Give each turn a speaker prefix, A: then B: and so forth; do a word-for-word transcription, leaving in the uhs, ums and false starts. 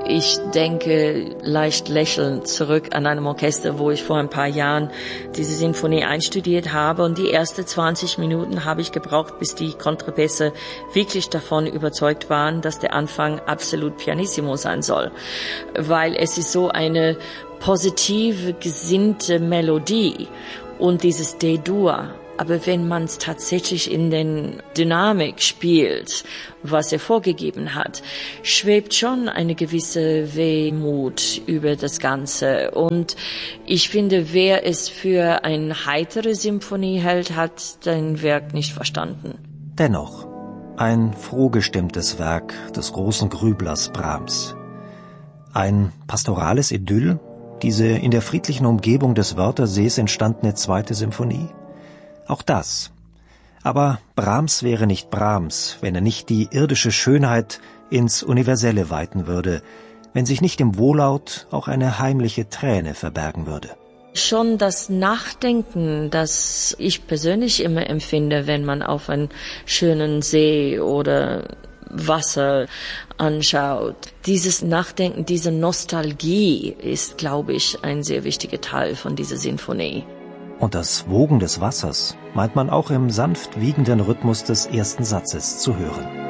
A: Ich denke leicht lächelnd zurück an einem Orchester, wo ich vor ein paar Jahren diese Sinfonie einstudiert habe. Und die ersten zwanzig Minuten habe ich gebraucht, bis die Kontrabässe wirklich davon überzeugt waren, dass der Anfang absolut pianissimo sein soll. Weil es ist so eine positive, gesinnte Melodie und dieses D-Dur. Aber wenn man es tatsächlich in den Dynamik spielt, was er vorgegeben hat, schwebt schon eine gewisse Wehmut über das Ganze. Und ich finde, wer es für eine heitere Symphonie hält, hat sein Werk nicht verstanden.
B: Dennoch, ein frohgestimmtes Werk des großen Grüblers Brahms. Ein pastorales Idyll, diese in der friedlichen Umgebung des Wörthersees entstandene zweite Symphonie. Auch das. Aber Brahms wäre nicht Brahms, wenn er nicht die irdische Schönheit ins Universelle weiten würde, wenn sich nicht im Wohllaut auch eine heimliche Träne verbergen würde.
A: Schon das Nachdenken, das ich persönlich immer empfinde, wenn man auf einen schönen See oder Wasser anschaut. Dieses Nachdenken, diese Nostalgie ist, glaube ich, ein sehr wichtiger Teil von dieser Sinfonie.
B: Und das Wogen des Wassers meint man auch im sanft wiegenden Rhythmus des ersten Satzes zu hören.